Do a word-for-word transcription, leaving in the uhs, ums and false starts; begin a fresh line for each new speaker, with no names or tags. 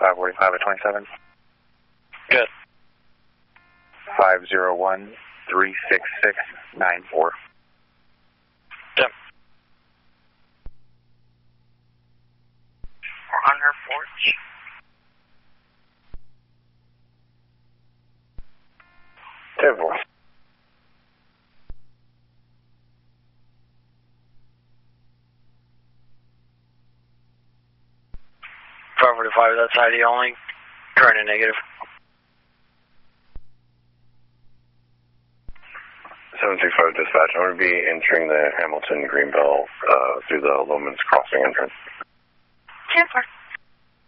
five forty-five at twenty-seven.
Good.
five zero one, three six six, nine four.
Yep.
We're on her porch.
Terrible.
five forty-five, that's I D only. Current and negative.
seven two five dispatch, I'm going to be entering the Hamilton Greenbelt uh, through the Lomans Crossing entrance.
ten four.